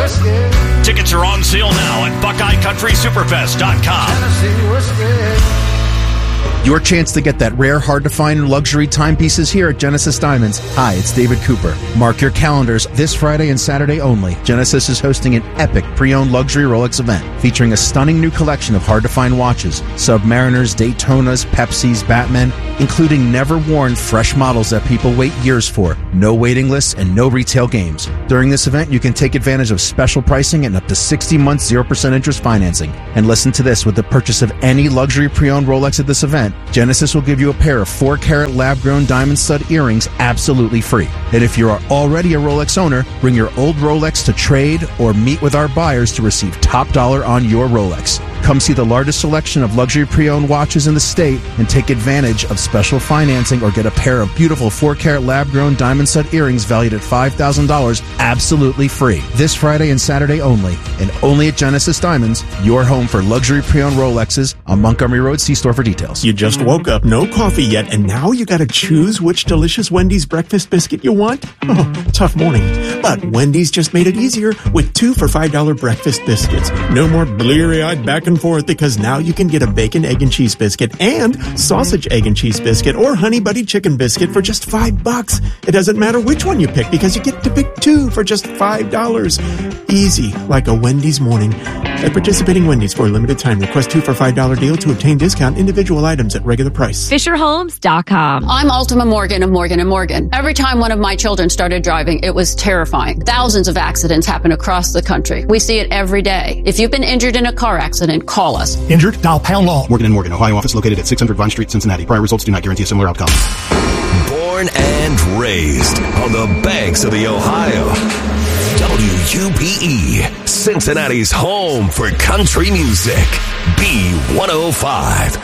Tickets are on sale now at BuckeyeCountrySuperFest.com. Tennessee whiskey. Your chance to get that rare, hard-to-find luxury timepiece is here at Genesis Diamonds. Hi, it's David Cooper. Mark your calendars this Friday and Saturday only. Genesis is hosting an epic pre-owned luxury Rolex event featuring a stunning new collection of hard-to-find watches, Submariners, Daytonas, Pepsis, Batman, including never-worn fresh models that people wait years for. No waiting lists and no retail games. During this event, you can take advantage of special pricing and up to 60 months 0% interest financing. And listen to this, with the purchase of any luxury pre-owned Rolex at this event, Genesis will give you a pair of 4-carat lab-grown diamond stud earrings absolutely free. And if you are already a Rolex owner, bring your old Rolex to trade or meet with our buyers to receive top dollar on your Rolex. Come see the largest selection of luxury pre-owned watches in the state and take advantage of special financing or get a pair of beautiful 4-carat lab-grown diamond stud earrings valued at $5,000 absolutely free. This Friday and Saturday only, and only at Genesis Diamonds, your home for luxury pre-owned Rolexes on Montgomery Road. See store for details. You just woke up, no coffee yet, and now you gotta choose which delicious Wendy's breakfast biscuit you want? Oh, tough morning. But Wendy's just made it easier with 2 for $5 breakfast biscuits. No more bleary-eyed back and forth, because now you can get a bacon, egg, and cheese biscuit and sausage, egg, and cheese biscuit or honey buddy chicken biscuit for just $5. It doesn't matter which one you pick because you get to pick 2 for just $5. Easy, like a Wendy's morning. At participating Wendy's for a limited time, request 2 for $5 deal to obtain discount individual items at regular price. FisherHomes.com. I'm Ultima Morgan of Morgan & Morgan. Every time one of my children started driving, it was terrifying. Thousands of accidents happen across the country. We see it every day. If you've been injured in a car accident, call us. Injured? Dial pound law. Morgan & Morgan, Ohio office located at 600 Vine Street, Cincinnati. Prior results do not guarantee a similar outcome. Born and raised on the banks of the Ohio. WUPE, Cincinnati's home for country music. B105.